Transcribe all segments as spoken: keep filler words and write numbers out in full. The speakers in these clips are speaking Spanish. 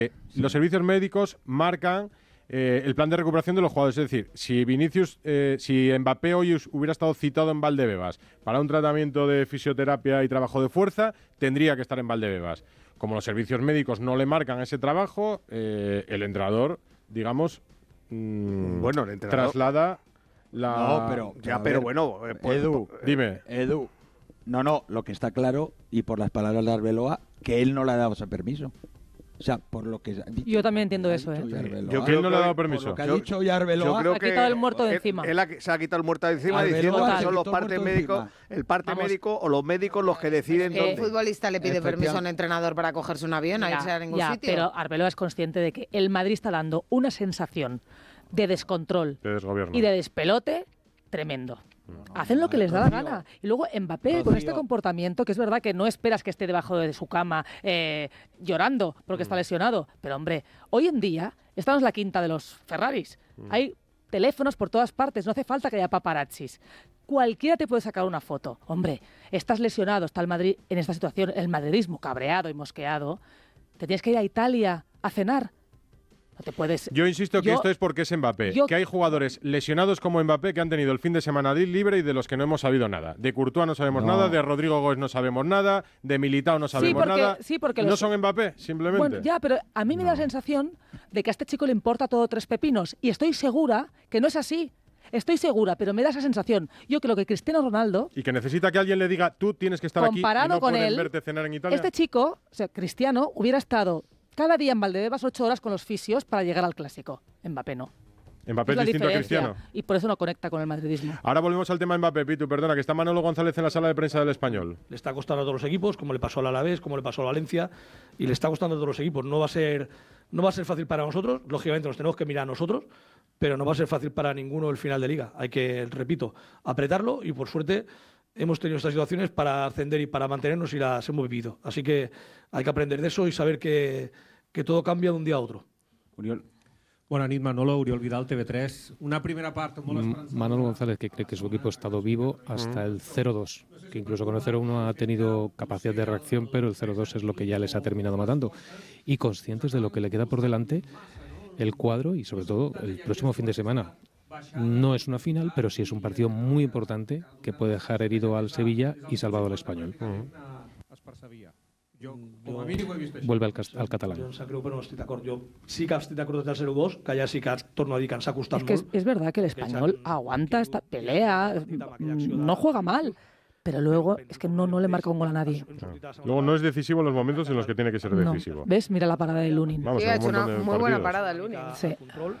Los servicios médicos marcan eh, el plan de recuperación de los jugadores. Es decir, si Vinicius, eh, si Mbappé hoy hubiera estado citado en Valdebebas para un tratamiento de fisioterapia y trabajo de fuerza, tendría que estar en Valdebebas. Como los servicios médicos no le marcan ese trabajo, eh, el entrenador, digamos, mmm, bueno, el entrenador... traslada la... No, pero, ya, pero ver, bueno... Eh, pues, Edu, dime. Edu, no, no, lo que está claro, y por las palabras de Arbeloa, que él no le ha dado ese permiso. O sea, por lo que ha dicho, yo también entiendo eso, ¿eh? Yo que él no le ha dado permiso. Por lo que ha dicho ya Arbeloa, yo creo ha quitado el muerto de encima. Él, él ha, se ha quitado el muerto de encima Arbeloa diciendo que son los partes médicos, el parte Vamos. médico o los médicos los que deciden Eh, dónde. ¿El futbolista le pide permiso a un entrenador para cogerse un avión a irse a ningún ya, sitio? pero Arbeloa es consciente de que el Madrid está dando una sensación de descontrol de desgobierno y de despelote tremendo. Hacen lo que les da la gana. Y luego Mbappé, con este comportamiento, que es verdad que no esperas que esté debajo de su cama eh, llorando porque está lesionado. Pero, hombre, hoy en día estamos en la quinta de los Ferraris. Hay teléfonos por todas partes, no hace falta que haya paparazzis. Cualquiera te puede sacar una foto. Hombre, estás lesionado, está el Madrid en esta situación, el madridismo cabreado y mosqueado. Te tienes que ir a Italia a cenar. No te puedes... Yo insisto que yo, esto es porque es Mbappé, yo, que hay jugadores lesionados como Mbappé que han tenido el fin de semana libre y de los que no hemos sabido nada. De Courtois no sabemos no. nada, de Rodrigo Gómez no sabemos nada, de Militao no sabemos sí, porque, nada. Sí, porque no los... son Mbappé, simplemente. Bueno, ya, pero a mí me da la sensación de que a este chico le importa todo tres pepinos y estoy segura que no es así. Estoy segura, pero me da esa sensación. Yo creo que Cristiano Ronaldo... Y que necesita que alguien le diga, tú tienes que estar aquí y no con pueden él, verte cenar en Italia. Este chico, o sea, Cristiano, hubiera estado cada día en Valdebebas ocho horas con los fisios para llegar al Clásico. Mbappé no. Mbappé es, es distinto a Cristiano. Y por eso no conecta con el madridismo. Ahora volvemos al tema Mbappé, Pitu, perdona, que está Manolo González en la sala de prensa del Español. Le está costando a todos los equipos, como le pasó al Alavés, como le pasó a Valencia, y le está costando a todos los equipos. No va a ser, no va a ser fácil para nosotros, lógicamente nos tenemos que mirar a nosotros, pero no va a ser fácil para ninguno el final de Liga. Hay que, repito, apretarlo y por suerte hemos tenido estas situaciones para ascender y para mantenernos y las hemos vivido. Así que hay que aprender de eso y saber que, que todo cambia de un día a otro. Oriol. Bona nit, Manolo, Oriol Vidal, T V tres. Una primera parte molt esperanzadora. Manolo González, que cree que su equipo ha estado vivo hasta el cero dos, que incluso con el cero uno ha tenido capacidad de reacción, pero el cero dos es lo que ya les ha terminado matando. Y conscientes de lo que le queda por delante, el cuadro y sobre todo el próximo fin de semana. No es una final, pero sí es un partido muy importante que puede dejar herido al Sevilla y salvado al Español. Jo, com a mínim ho he vist així. Vuelve al, al catalán. Jo em sap greu, però no estic d'acord. Jo sí que estic d'acord del zero dos, que ja sí que torno a dir que ens ha costat es que molt. Es, es verdad que el español aguanta, esta pelea, no juega mal, pero luego es que no, no le marca un gol a nadie. No. Luego no es decisivo en los momentos en los que tiene que ser decisivo. No. ¿Ves? Mira la parada de Lunin. Vamos, sí, ha hecho un una muy partidos. buena parada Lunin. Sí.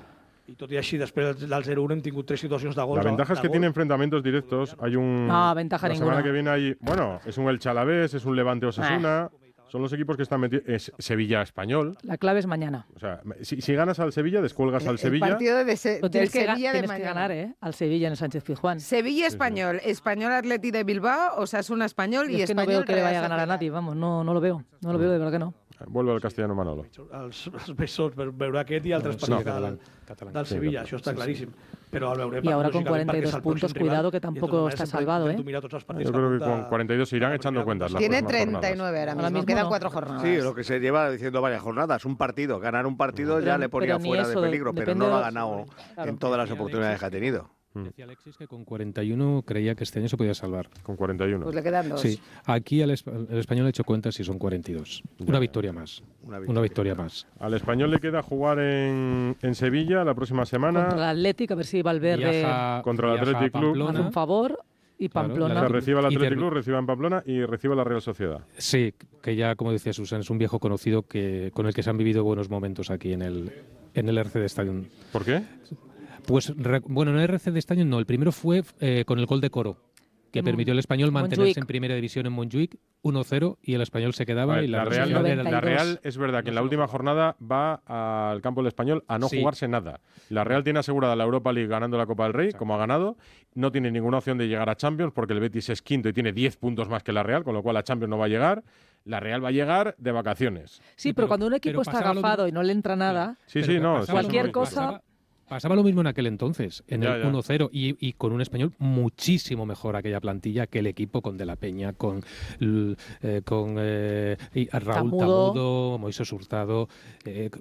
I tot i així, després del zero uno hem tingut tres situacions de gol. La ventaja es que tiene enfrentamientos directos. Hay un... No, ventaja la ninguna. semana que viene hay... Bueno, es un Elche Alavés, es un Levante Osasuna... Ah. Son los equipos que están metidos. Es Sevilla Español. La clave es mañana. O sea, si, si ganas al Sevilla, descuelgas al el Sevilla. El partido de, se, del tienes Sevilla que, de tienes mañana. que ganar, ¿eh? Al Sevilla en el Sánchez Pizjuán. Sevilla Español, sí, sí. Español Atleti de Bilbao, Osasuna Español y, y es que Español. No veo que le vaya a ganar a nadie, vamos, no, no lo veo. No lo veo, de verdad que no. Vuelve al castellano Manolo. Els, els besos per veure aquest i altres no, partits no, del, catalán. del Sevilla, sí, això està sí, claríssim. Però el veurem, y ahora con cuarenta y dos puntos, cuidado que tampoco está salvado, ¿eh? Yo creo que con cuarenta y dos se irán echando cuentas. Tiene treinta y nueve ahora mismo, ahora mismo quedan no. cuatro jornadas. Sí, lo que se lleva diciendo varias jornadas, un partido. Ganar un partido pero, ya le ponía fuera de peligro, pero no lo ha ganado claro. en todas las oportunidades que ha tenido. Decía Alexis que con cuarenta y uno creía que este año se podía salvar. Con cuarenta y uno. Pues le quedan dos. Sí, aquí al el Español le he hecho cuentas y son cuarenta y dos. Una victoria más. Una victoria, Una victoria más. Al Español le queda jugar en, en Sevilla la próxima semana. Contra el Atlético, a ver si Valverde... Viaja, contra el Athletic Club. Hace un favor y Pamplona. Claro, o sea, recibe al Athletic Club, recibe en Pamplona y recibe a la Real Sociedad. Sí, que ya, como decía Susan, es un viejo conocido que con el que se han vivido buenos momentos aquí en el, en el R C D Stadium. ¿Por qué? Pues, re, bueno, en el R C D Stadium no. El primero fue eh, con el gol de Coro, que mm. permitió al Español mantenerse Montjuic. en primera división en Montjuic, uno cero, y el Español se quedaba. Ver, y la, la, Real, la, la Real es verdad que en la última jornada va al campo del Español a no sí. jugarse nada. La Real tiene asegurada la Europa League ganando la Copa del Rey, como ha ganado. No tiene ninguna opción de llegar a Champions porque el Betis es quinto y tiene diez puntos más que la Real, con lo cual a Champions no va a llegar. La Real va a llegar de vacaciones. Sí, pero, pero cuando un equipo está agafado y no le entra nada, sí, sí, no, cualquier cosa... Pasaba lo mismo en aquel entonces, en Ya, el ya. uno cero, y, y con un Español muchísimo mejor aquella plantilla que el equipo con De la Peña, con, l- eh, con eh, y a Raúl Tamudo. Tamudo, Moisés Hurtado, eh,